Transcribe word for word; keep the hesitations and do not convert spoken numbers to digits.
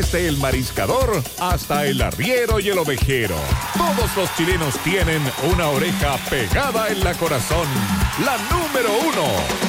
desde el mariscador hasta el arriero y el ovejero. Todos los chilenos tienen una oreja pegada en la corazón. La número uno.